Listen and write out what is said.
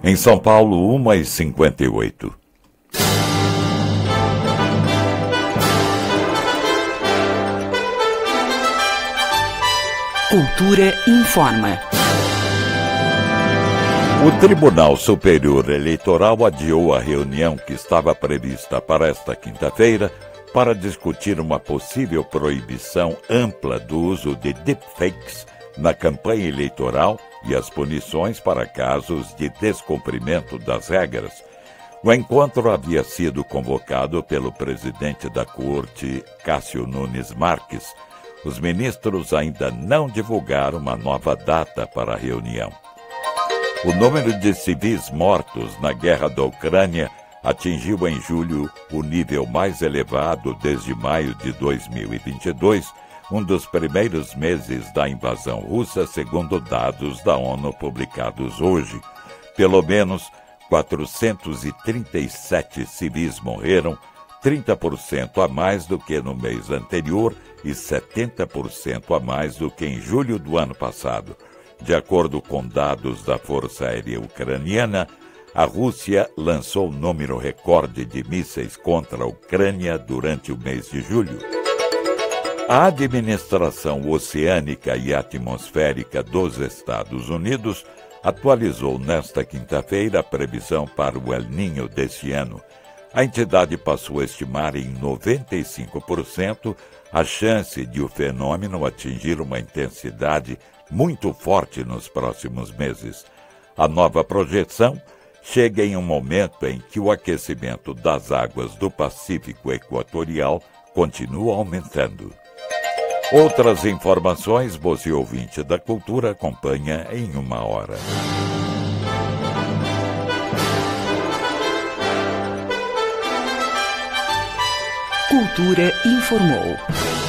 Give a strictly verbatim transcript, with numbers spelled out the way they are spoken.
Em São Paulo, uma e cinquenta e oito. Cultura informa. O Tribunal Superior Eleitoral adiou a reunião que estava prevista para esta quinta-feira para discutir uma possível proibição ampla do uso de deepfakes na campanha eleitoral e as punições para casos de descumprimento das regras. O encontro havia sido convocado pelo presidente da Corte, Cássio Nunes Marques. Os ministros ainda não divulgaram uma nova data para a reunião. O número de civis mortos na guerra da Ucrânia atingiu em julho o nível mais elevado desde maio de dois mil e vinte e dois, um dos primeiros meses da invasão russa, segundo dados da ONU publicados hoje. Pelo menos quatrocentos e trinta e sete civis morreram, trinta por cento a mais do que no mês anterior e setenta por cento a mais do que em julho do ano passado. De acordo com dados da Força Aérea Ucraniana, a Rússia lançou um número recorde de mísseis contra a Ucrânia durante o mês de julho. A Administração Oceânica e Atmosférica dos Estados Unidos atualizou nesta quinta-feira a previsão para o El Niño deste ano. A entidade passou a estimar em noventa e cinco por cento a chance de o fenômeno atingir uma intensidade muito forte nos próximos meses. A nova projeção chega em um momento em que o aquecimento das águas do Pacífico Equatorial continua aumentando. Outras informações você, ouvinte da Cultura, acompanha em uma hora. Cultura informou.